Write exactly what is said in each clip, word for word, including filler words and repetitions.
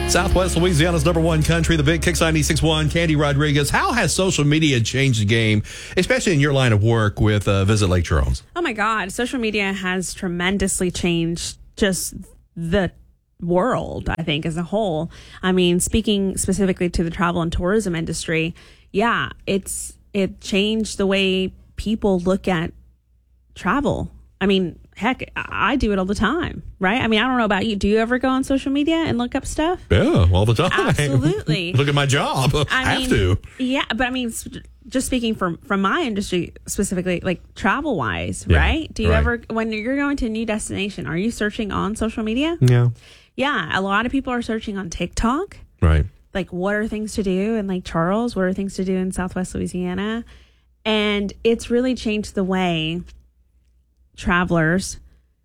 Southwest Louisiana's number one country, the Big Kicks ninety-six point one, Candy Rodriguez. How has social media changed the game, especially in your line of work with uh, Visit Lake Charles? Oh, my God. Social media has tremendously changed just the world, I think, as a whole. I mean, speaking specifically to the travel and tourism industry, yeah, it's it changed the way people look at travel. I mean, heck, I do it all the time, right? I mean, I don't know about you. Do you ever go on social media and look up stuff? Yeah, all the time. Absolutely. Look at my job. I, I have mean, to. Yeah, but I mean, just speaking from, from my industry specifically, like travel-wise, Yeah, right? Do you right. ever, when you're going to a new destination, are you searching on social media? Yeah. Yeah, a lot of people are searching on TikTok. Right. Like, what are things to do in Lake Charles? What are things to do in Southwest Louisiana? And it's really changed the way travelers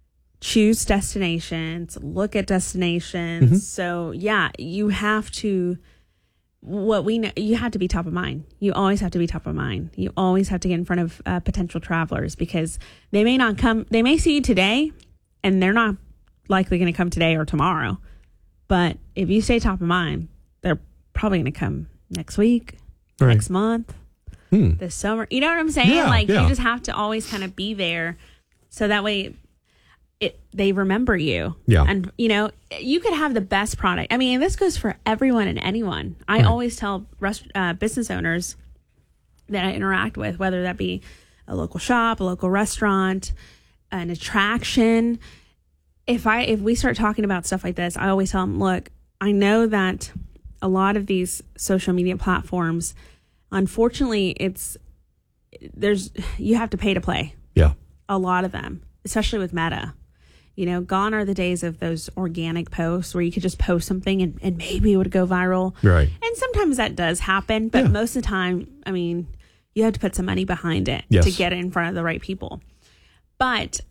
choose destinations, look at destinations. Mm-hmm. So, yeah, you have to, what we know, you have to be top of mind. You always have to be top of mind. You always have to get in front of uh, potential travelers because they may not come, they may see you today and they're not likely going to come today or tomorrow. But if you stay top of mind, they're probably going to come next week, Right. next month, Hmm. this summer. You know what I'm saying? Yeah, like yeah. you just have to always kind of be there. So that way it they remember you. Yeah. And, you know, you could have the best product. I mean, this goes for everyone and anyone. I Right. always tell rest, uh, business owners that I interact with, whether that be a local shop, a local restaurant, an attraction. If I if we start talking about stuff like this, I always tell them, look, I know that a lot of these social media platforms, unfortunately, it's there's you have to pay to play. Yeah. A lot of them, especially with Meta. You know, gone are the days of those organic posts where you could just post something and, and maybe it would go viral. Right. And sometimes that does happen, but Yeah. most of the time, I mean, you have to put some money behind it Yes. to get it in front of the right people. But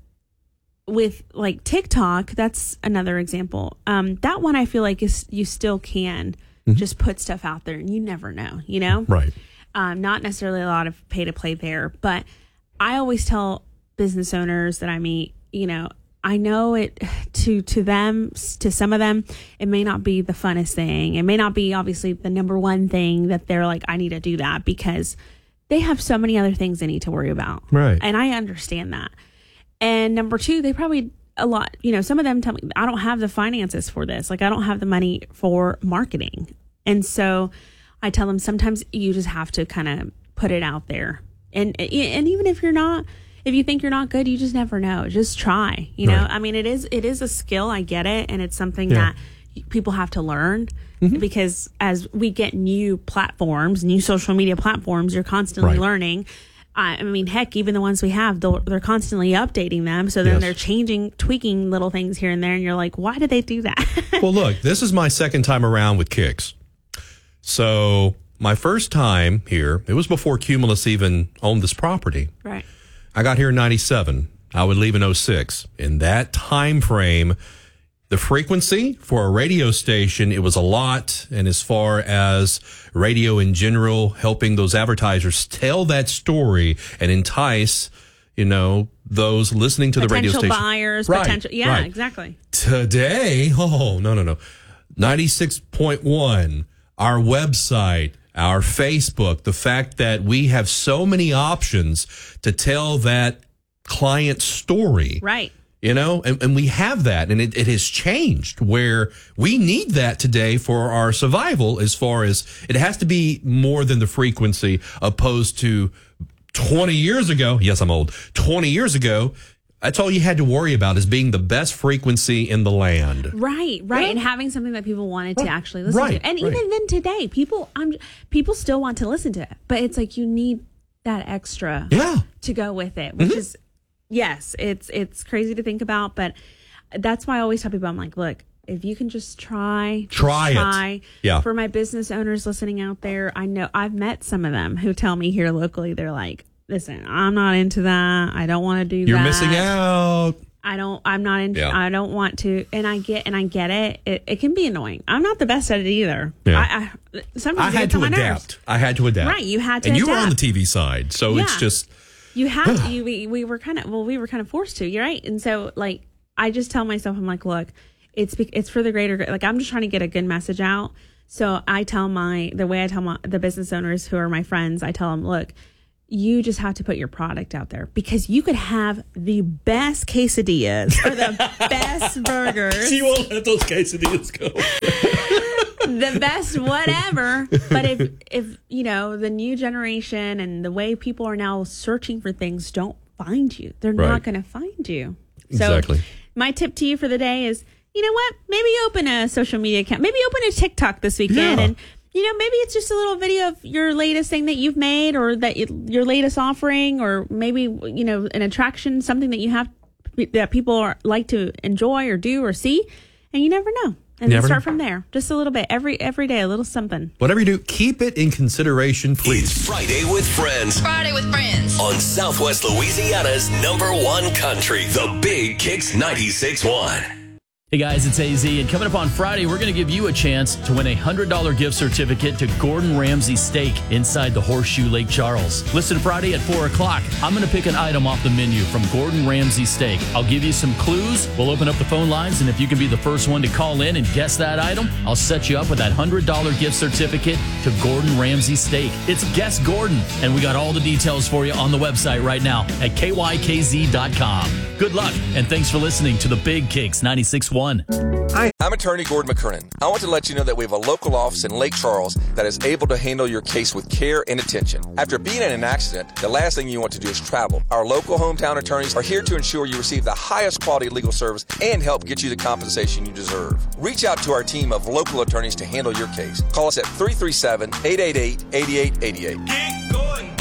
with like TikTok, that's another example. Um, that one I feel like is you still can Mm-hmm. just put stuff out there and you never know, you know? Right. Um, not necessarily a lot of pay to play there, but I always tell business owners that I meet, you know, I know it to to them, to some of them, it may not be the funnest thing. It may not be obviously the number one thing that they're like, I need to do that because they have so many other things they need to worry about. Right. And I understand that. And number two, they probably a lot, you know, some of them tell me, I don't have the finances for this. Like, I don't have the money for marketing. And so I tell them sometimes you just have to kind of put it out there. And and even if you're not, if you think you're not good, you just never know. Just try, you know? Right. I mean, it is it is a skill. I get it. And it's something Yeah. that people have to learn because as we get new platforms, new social media platforms, you're constantly Right. learning. I mean, heck, even the ones we have, they're, they're constantly updating them. So then Yes. they're changing, tweaking little things here and there. And you're like, why did they do that? Well, look, this is my second time around with Kicks. So my first time here, it was before Cumulus even owned this property. Right. I got here in ninety-seven. I would leave in oh six. In that time frame, the frequency for a radio station, it was a lot. And as far as radio in general, helping those advertisers tell that story and entice, you know, those listening to the radio Potential station. buyers, Right, potential. Yeah, right. exactly. Today, oh, no, no, no. ninety-six point one, our website, our Facebook, the fact that we have so many options to tell that client story. Right. You know, and, and we have that, and it, it has changed where we need that today for our survival as far as it has to be more than the frequency opposed to twenty years ago. Yes, I'm old. twenty years ago, that's all you had to worry about is being the best frequency in the land. Right, right, Yeah. and having something that people wanted to Right, actually listen right, to, and right. even then today, people, I'm people still want to listen to it, but it's like you need that extra Yeah. to go with it, which Mm-hmm. is yes, it's it's crazy to think about, but that's why I always tell people, I'm like, look, if you can just try, just Try it. try. Yeah. For my business owners listening out there, I know I've met some of them who tell me here locally, they're like, listen, I'm not into that. I don't want to do You're that. missing out. I don't, I'm not in, Yeah. I don't want to, and I get, and I get it. It, it can be annoying. I'm not the best at it either. Yeah. I, I, I sometimes it had gets to on my nerves. adapt. I had to adapt. Right, you had to And you were on the adapt. T V side, so it's Yeah. just... You had to, you, we, we were kind of, well, we were kind of forced to, you're right. And so like, I just tell myself, I'm like, look, it's it's for the greater good. Like, I'm just trying to get a good message out. So I tell my, the way I tell my, the business owners who are my friends, I tell them, look, you just have to put your product out there, because you could have the best quesadillas or the best burgers. She won't let those quesadillas go. The best whatever. But if, if, you know, the new generation and the way people are now searching for things don't find you, they're Right. not going to find you. Exactly. So my tip to you for the day is, you know what? Maybe open a social media account. Maybe open a TikTok this weekend. Yeah. And, you know, maybe it's just a little video of your latest thing that you've made, or that you, your latest offering, or maybe, you know, an attraction, something that you have that people are, like to enjoy or do or see. And you never know. And Never then start know. from there. Just a little bit. Every every day, a little something. Whatever you do, keep it in consideration, please. It's Friday with Friends Friday with Friends. on Southwest Louisiana's number one country, the Big Kicks ninety-six point one. Hey guys, it's A Z, and coming up on Friday, we're going to give you a chance to win a one hundred dollars gift certificate to Gordon Ramsay Steak inside the Horseshoe Lake Charles. Listen Friday at four o'clock. I'm going to pick an item off the menu from Gordon Ramsay Steak. I'll give you some clues. We'll open up the phone lines, and if you can be the first one to call in and guess that item, I'll set you up with that one hundred dollars gift certificate to Gordon Ramsay Steak. It's Guess Gordon, and we got all the details for you on the website right now at K Y K Z dot com. Good luck, and thanks for listening to the Big Kicks ninety-six point one. Hi, I'm attorney Gordon McKernan. I want to let you know that we have a local office in Lake Charles that is able to handle your case with care and attention. After being in an accident, the last thing you want to do is travel. Our local hometown attorneys are here to ensure you receive the highest quality legal service and help get you the compensation you deserve. Reach out to our team of local attorneys to handle your case. Call us at three three seven, eight eight eight, eight eight eight eight. Get Gordon.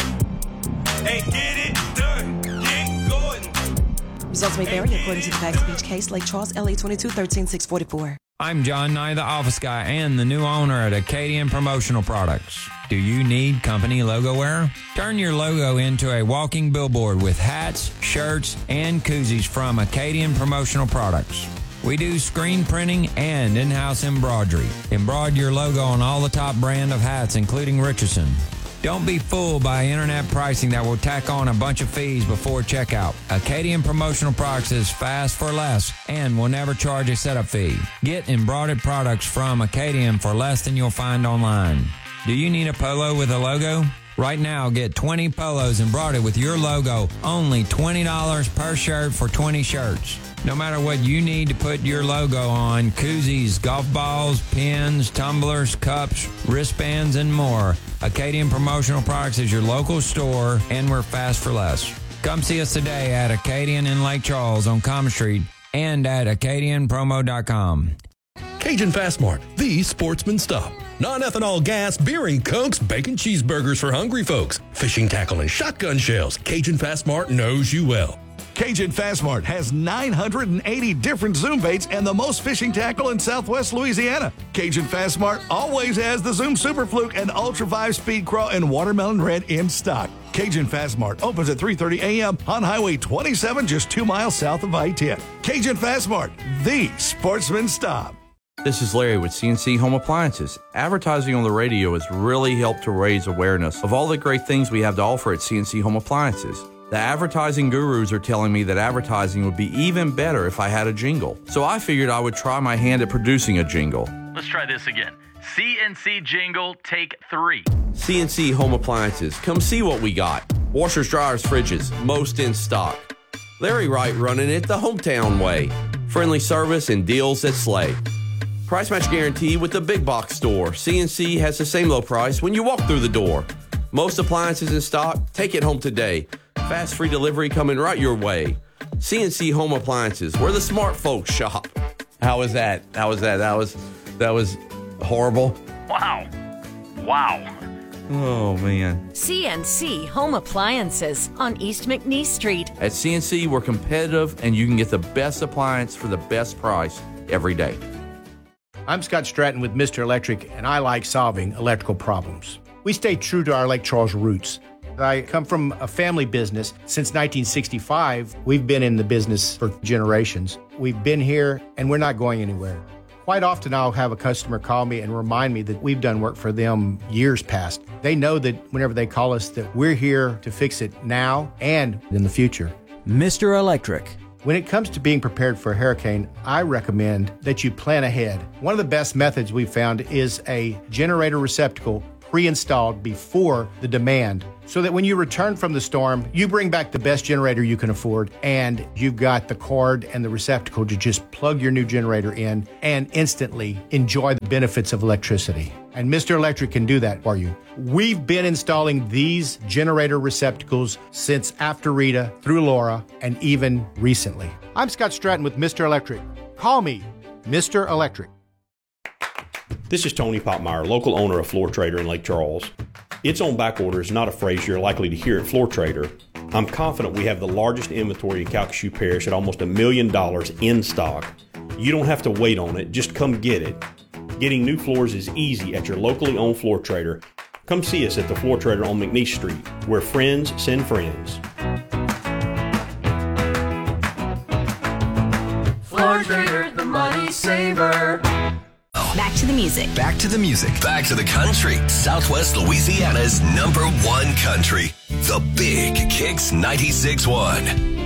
Hey, get it done. Get Gordon. Results may vary according to the facts of each case. Lake Charles, L A twenty-two thirteen six forty-four. I'm John Nye, the office guy and the new owner at Acadian Promotional Products. Do you need company logo wear? Turn your logo into a walking billboard with hats, shirts, and koozies from Acadian Promotional Products. We do screen printing and in-house embroidery. Embroider your logo on all the top brand of hats, including Richardson. Don't be fooled by internet pricing that will tack on a bunch of fees before checkout. Acadian Promotional Products is fast for less and will never charge a setup fee. Get embroidered products from Acadian for less than you'll find online. Do you need a polo with a logo? Right now, get twenty polos embroidered with your logo. Only twenty dollars per shirt for twenty shirts. No matter what you need to put your logo on, koozies, golf balls, pins, tumblers, cups, wristbands, and more, Acadian Promotional Products is your local store, and we're fast for less. Come see us today at Acadian in Lake Charles on Common Street and at acadian promo dot com. Cajun Fast Mart, the sportsman stop. Non-ethanol gas, beer and cokes, bacon cheeseburgers for hungry folks, fishing tackle and shotgun shells. Cajun Fast Mart knows you well. Cajun Fast Mart has nine hundred eighty different Zoom baits and the most fishing tackle in Southwest Louisiana. Cajun Fast Mart always has the Zoom Super Fluke and Ultra five Speed Craw and Watermelon Red in stock. Cajun Fast Mart opens at three thirty a.m. on Highway twenty-seven, just two miles south of I ten. Cajun Fast Mart, the sportsman stop. This is Larry with C N C Home Appliances. Advertising on the radio has really helped to raise awareness of all the great things we have to offer at C N C Home Appliances. The advertising gurus are telling me that advertising would be even better if I had a jingle. So I figured I would try my hand at producing a jingle. Let's try this again. C N C jingle, take three. C N C Home Appliances, come see what we got. Washers, dryers, fridges, most in stock. Larry Wright running it the hometown way. Friendly service and deals that slay. Price match guarantee with the big box store. C N C has the same low price when you walk through the door. Most appliances in stock, take it home today. Fast free delivery coming right your way. C N C Home Appliances, where the smart folks shop. How was that? How was that? That was that was horrible. Wow. Wow. Oh man. C N C Home Appliances on East McNeese Street. At C N C, we're competitive and you can get the best appliance for the best price every day. I'm Scott Stratton with Mister Electric, and I like solving electrical problems. We stay true to our Lake Charles roots. I come from a family business. Since nineteen sixty-five, we've been in the business for generations. We've been here, and we're not going anywhere. Quite often, I'll have a customer call me and remind me that we've done work for them years past. They know that whenever they call us, that we're here to fix it now and in the future. Mister Electric, When it comes to being prepared for a hurricane, I recommend that you plan ahead. One of the best methods we've found is a generator receptacle pre-installed before the demand, so that when you return from the storm, you bring back the best generator you can afford, and you've got the cord and the receptacle to just plug your new generator in and instantly enjoy the benefits of electricity. And Mister Electric can do that for you. We've been installing these generator receptacles since after Rita, through Laura, and even recently. I'm Scott Stratton with Mister Electric. Call me Mister Electric. This is Tony Popmeyer, local owner of Floor Trader in Lake Charles. It's on back order is not a phrase you're likely to hear at Floor Trader. I'm confident we have the largest inventory in Calcasieu Parish at almost a million dollars in stock. You don't have to wait on it, just come get it. Getting new floors is easy at your locally owned Floor Trader. Come see us at the Floor Trader on McNeese Street, where friends send friends. Floor Trader, the money saver. Back to the music. Back to the music. Back to the country. Southwest Louisiana's number one country. The Big Kicks ninety-six point one.